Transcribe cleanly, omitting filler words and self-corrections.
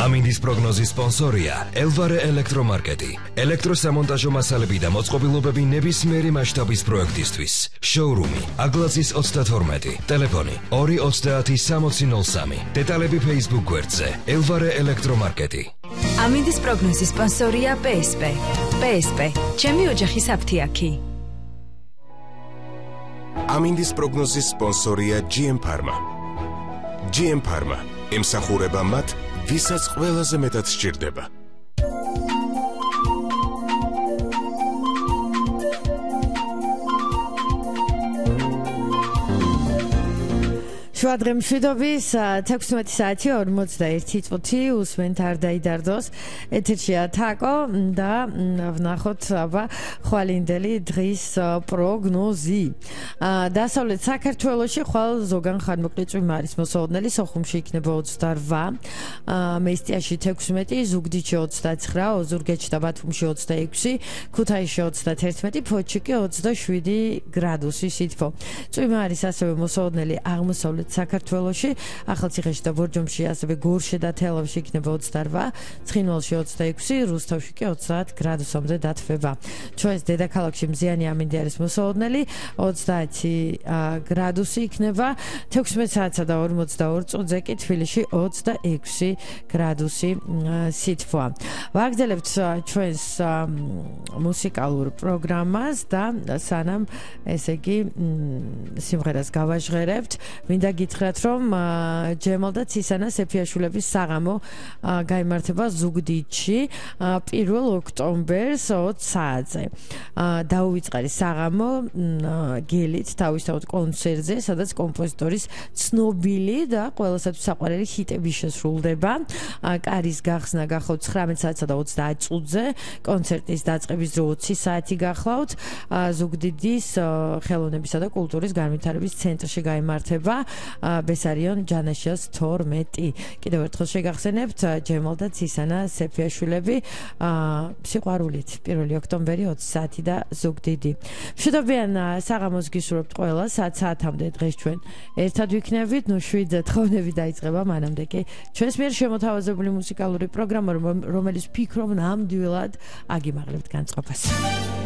ამინდის პროგნოზის სპონსორია ელვარე ელექტრომარკეტი. ელექტროსამონტაჟო მასალები და მოწყობილობები ნებისმიერი მასშტაბის პროექტისთვის. შოურუმი აგლაზის 32, ტელეფონი 230 დეტალები Facebook გვერდზე ელვარე ელექტრომარკეტი. ამინდის პროგნოზის სპონსორია PSP. PSP, ჩემი ოჯახის აფთიაქი. ამინდის პროგნოზის სპონსორია GM Pharma. GM Pharma ემსახურება მათ, ვისაც ყველაზე მეტად სჭირდება. შუადღე მშვიდობის 16 საათი 41 წუთი უსმენთ არ დაიდარდოს ეთერშია თაკო და ვნახოთ აბა ხვალინდელი დღის პროგნოზი. დასავლეთ საქართველოში ხვალ ზოგან ხანმოკლე წვიმარის მოსაოდნელი სოხუმში იქნება 28, მესტიაში 16, ზუგდიდში 29, ოზურგეთში და ბათუმში 26, ქუთაისში 31, ფოთში კი 27 გრადუსი სითბო. წვიმარის ასევე მოსაოდნელი აღმოსავლეთ საქართველოში, ახალციხეში და ბორჯომში, ასევე გორში და თელავში იქნება 28, ცხინვალში 26, რუსთავში კი 30 გრადუსამდე დათბება. ჩვენს დედაქალაქში მზიანი ამინდი არის მოსაოდნელი, 30 გრადუსი იქნება, 16 საათსა და 42 წუთზე კი თბილისში 26 გრადუსი სითბოა. ვაგრძელებთ ჩვენს მუსიკალურ პროგრამას და სანამ ესე იგი სიმღერას გავაჟღერებთ, მინდა გითხრათ, რომ ჯემალ და ცისანა სეფიაშვილების საღამო გაიმართება ზუგდიდში 1 ოქტომბერს 20 საათზე. დაუვიწყარი საღამო გელით თავისთავად კონცერტზე, სადაც კომპოზიტორის ცნობილი და ყველასათვის საყვარელი ჰიტები შესრულდება. კარის გახსნა გახლავთ 19 საათსა და 30 წუთზე, კონცერტის დაწყების დრო 20 საათი გახლავთ. ზუგდიდის ხელოვნებისა და კულტურის განვითარების ცენტრში გაიმართება ბესარიონ ჯანაშიას 12. კიდევ ერთხელ შეგახსენებთ, ჯემალ და ცისანა სეფიაშვილები სიყვარულით 1 ოქტომბერი 20 საათი და ზუგდიდი. მშვიდობიან საღამოს გისურვებთ ყველას, საათამდე დღეს ჩვენ ერთად ვიქნებით, 7 თხოვნები დაიწყება, მანამდე კი ჩვენს მიერ შემოთავაზებული მუსიკალური პროგრამა, რომელიც ფიქრობ ნამდვილად აგიმაღლებთ განწყობას.